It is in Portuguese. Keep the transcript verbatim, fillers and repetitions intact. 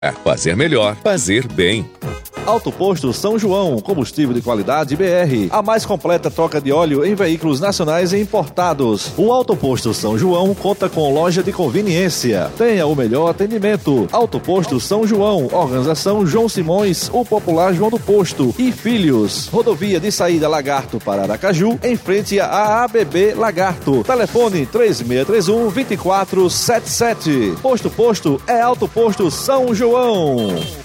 Fazer melhor, fazer bem. Auto Posto São João, combustível de qualidade B R. A mais completa troca de óleo em veículos nacionais e importados. O Auto Posto São João conta com loja de conveniência. Tenha o melhor atendimento. Auto Posto São João, Organização João Simões, o popular João do Posto e Filhos. Rodovia de saída Lagarto para Aracaju, em frente à A B B Lagarto. Telefone três seis três um, dois quatro sete sete. Posto Posto é Auto Posto São João.